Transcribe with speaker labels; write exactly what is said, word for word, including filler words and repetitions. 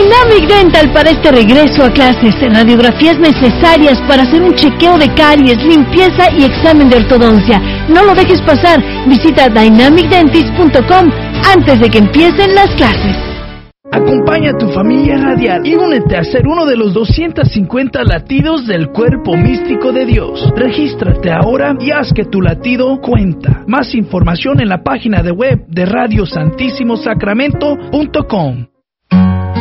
Speaker 1: Dynamic Dental para este regreso a clases. Radiografías necesarias para hacer un chequeo de caries, limpieza y examen de ortodoncia. No lo dejes pasar. Visita dynamic dentist punto com antes de que empiecen las clases.
Speaker 2: Acompaña a tu familia radial y únete a ser uno de los doscientos cincuenta latidos del cuerpo místico de Dios. Regístrate ahora y haz que tu latido cuenta. Más información en la página de web de radio santísimo sacramento punto com.